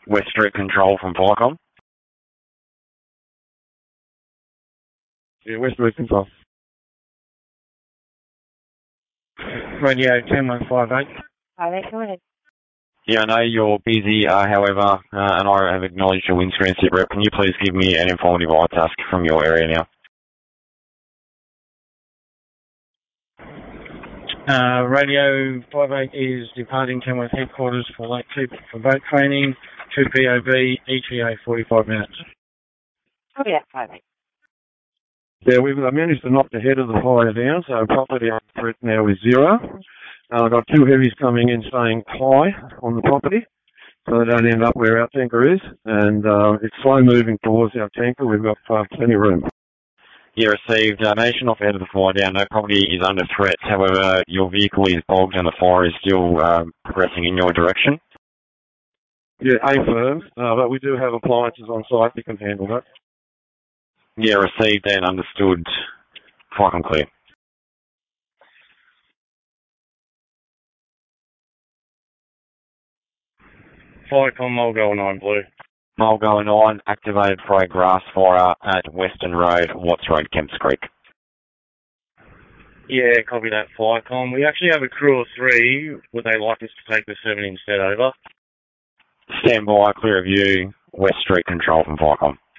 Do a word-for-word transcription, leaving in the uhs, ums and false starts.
West Street Control from Viacom. Yeah, West Street Control. Radio ten one five eight. Hi, go ahead. Yeah, I know you're busy, uh, however, uh, and I have acknowledged your windscreen sit rep. Can you please give me an informative eye task from your area now? Uh, Radio five eight is departing Tamworth headquarters for late two for boat training, two P O V, E T A forty-five minutes. Oh yeah, five eight. Yeah, we've I managed to knock the head of the fire down, so property threat now is zero. Uh, I've got two heavies coming in saying high on the property, so they don't end up where our tanker is, and uh, it's slow moving towards our tanker. We've got uh, plenty of room. You received uh, nation off ahead of the fire down. No property is under threat. However, your vehicle is bogged and the fire is still uh, progressing in your direction. Yeah, A firm, uh, but we do have appliances on site that can handle that. Yeah, received and understood. Quite clear. Viacom Mulgo nine Blue. Mulgo nine, activated for a grass fire at Western Road, Watts Road, Kemps Creek. Yeah, copy that, Viacom. We actually have a crew of three. Would they like us to take the seven instead over? Stand by, clear of you, West Street Control from Viacom.